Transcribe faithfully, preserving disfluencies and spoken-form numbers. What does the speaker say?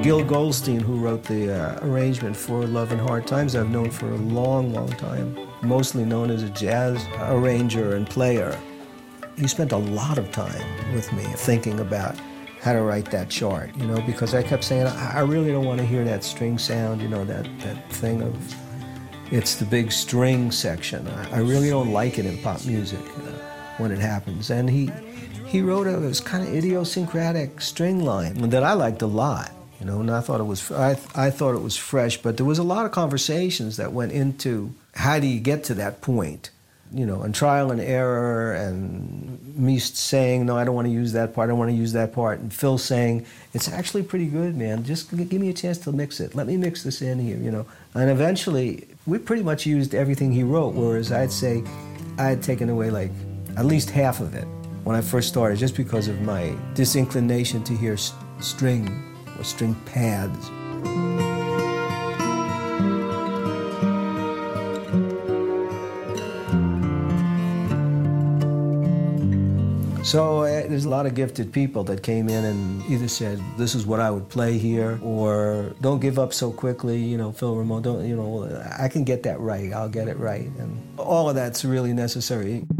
Gil Goldstein, who wrote the uh, arrangement for Love and Hard Times, I've known for a long, long time, mostly known as a jazz arranger and player. He spent a lot of time with me thinking about how to write that chart, you know, because I kept saying, I really don't want to hear that string sound, you know, that, that thing of, it's the big string section. I, I really don't like it in pop music uh, when it happens. And he, he wrote a, it was kind of idiosyncratic string line that I liked a lot. You know, and I thought it was I, I thought it was fresh, but there was a lot of conversations that went into how do you get to that point, you know, and trial and error, and me saying no, I don't want to use that part, I don't want to use that part, and Phil saying it's actually pretty good, man. Just give me a chance to mix it. Let me mix this in here, you know. And eventually, we pretty much used everything he wrote, whereas I'd say I had taken away like at least half of it when I first started, just because of my disinclination to hear st- string. or string pads. So uh, there's a lot of gifted people that came in and either said, this is what I would play here, or don't give up so quickly, you know, Phil Ramone, don't, you know, I can get that right, I'll get it right. And all of that's really necessary.